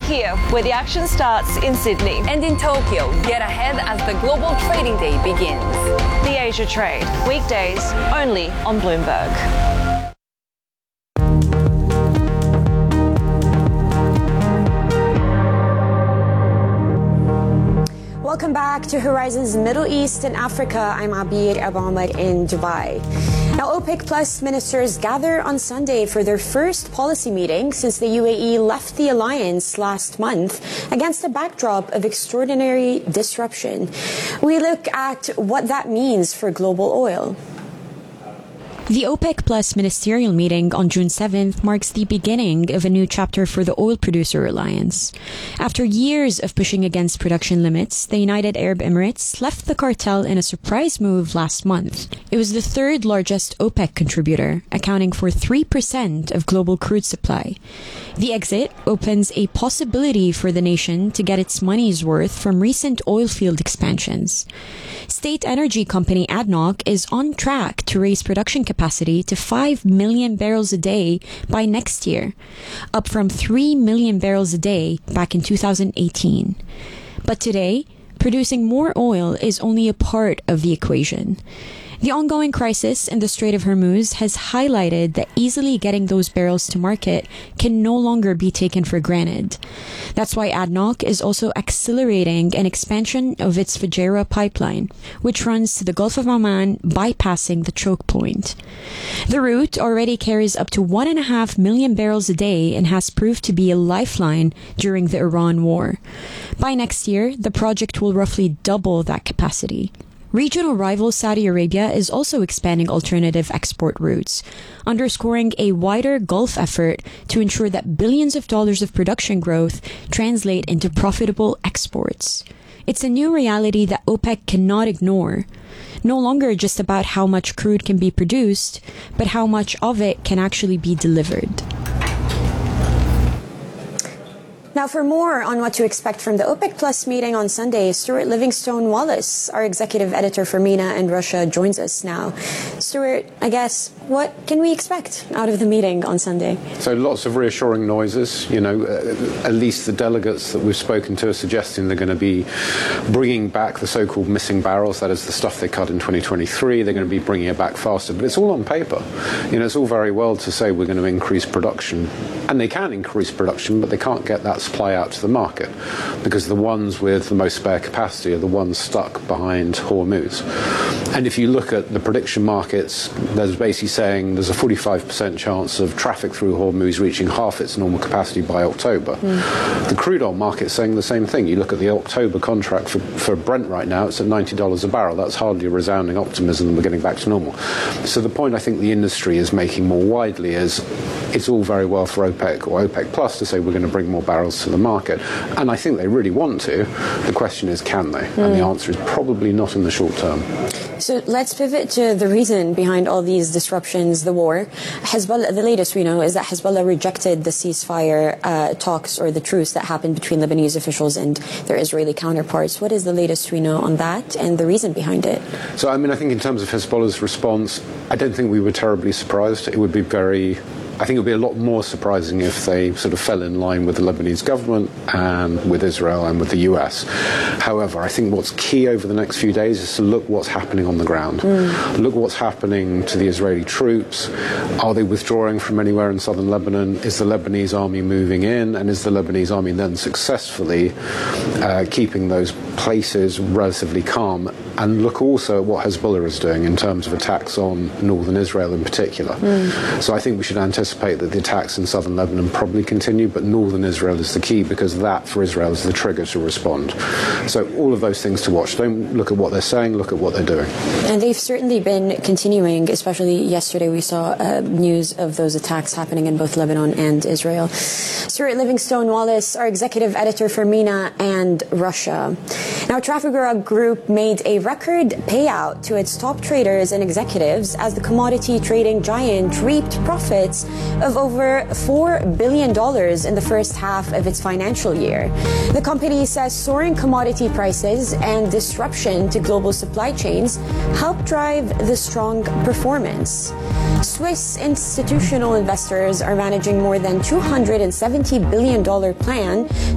here, where the action starts in Sydney. And in Tokyo, get ahead as the global trading day begins. The Asia Trade, weekdays only on Bloomberg. Welcome back to Horizons Middle East and Africa. I'm Abir Abahmed in Dubai. Now, OPEC Plus ministers gather on Sunday for their first policy meeting since the UAE left the alliance last month against a backdrop of extraordinary disruption. We look at what that means for global oil. The OPEC Plus ministerial meeting on June 7th marks the beginning of a new chapter for the oil producer alliance. After years of pushing against production limits, the United Arab Emirates left the cartel in a surprise move last month. It was the third largest OPEC contributor, accounting for 3% of global crude supply. The exit opens a possibility for the nation to get its money's worth from recent oil field expansions. State energy company ADNOC is on track to raise production capacity to 5 million barrels a day by next year, up from 3 million barrels a day back in 2018. But today, producing more oil is only a part of the equation. The ongoing crisis in the Strait of Hormuz has highlighted that easily getting those barrels to market can no longer be taken for granted. That's why ADNOC is also accelerating an expansion of its Fujairah pipeline, which runs to the Gulf of Oman, bypassing the choke point. The route already carries up to 1.5 million barrels a day and has proved to be a lifeline during the Iran war. By next year, the project will roughly double that capacity. Regional rival Saudi Arabia is also expanding alternative export routes, underscoring a wider Gulf effort to ensure that billions of dollars of production growth translate into profitable exports. It's a new reality that OPEC cannot ignore. No longer just about how much crude can be produced, but how much of it can actually be delivered. Now, for more on what to expect from the OPEC Plus meeting on Sunday, Stuart Livingstone-Wallace, our executive editor for MENA and Russia, joins us now. Stuart, I guess, what can we expect out of the meeting on Sunday? So lots of reassuring noises. You know, at least the delegates that we've spoken to are suggesting they're going to be bringing back the so-called missing barrels. That is the stuff they cut in 2023. They're going to be bringing it back faster. But it's all on paper. You know, it's all very well to say we're going to increase production. And they can increase production, but they can't get that supply out to the market because the ones with the most spare capacity are the ones stuck behind Hormuz. And if you look at the prediction markets, there's basically saying there's a 45% chance of traffic through Hormuz reaching half its normal capacity by October. The crude oil market's saying the same thing. You look at the October contract for Brent right now, it's at $90 a barrel. That's hardly a resounding optimism that we're getting back to normal. So the point I think the industry is making more widely is it's all very well for OPEC or OPEC Plus to say we're going to bring more barrels to the market. And I think they really want to. The question is, can they? And the answer is probably not in the short term. So let's pivot to the reason behind all these disruptions, the war. Hezbollah, the latest we know is that Hezbollah rejected the ceasefire talks or the truce that happened between Lebanese officials and their Israeli counterparts. What is the latest we know on that and the reason behind it? So, I mean, I think in terms of Hezbollah's response, I don't think we were terribly surprised. It would be I think it would be a lot more surprising if they sort of fell in line with the Lebanese government and with Israel and with the US. However, I think what's key over the next few days is to look what's happening on the ground. Look what's happening to the Israeli troops. Are they withdrawing from anywhere in southern Lebanon? Is the Lebanese army moving in? And is the Lebanese army then successfully keeping those places relatively calm? And look also at what Hezbollah is doing in terms of attacks on northern Israel in particular. So I think we should anticipate that the attacks in southern Lebanon probably continue, but northern Israel is the key because that, for Israel, is the trigger to respond. So all of those things to watch. Don't look at what they're saying, look at what they're doing. And they've certainly been continuing, especially yesterday we saw news of those attacks happening in both Lebanon and Israel. Stuart Livingstone-Wallace, our executive editor for MENA and Russia. Now, Trafigura Group made a record payout to its top traders and executives as the commodity trading giant reaped profits of over $4 billion in the first half of its financial year. The company says soaring commodity prices and disruption to global supply chains helped drive the strong performance. Swiss institutional investors are managing more than $270 billion plan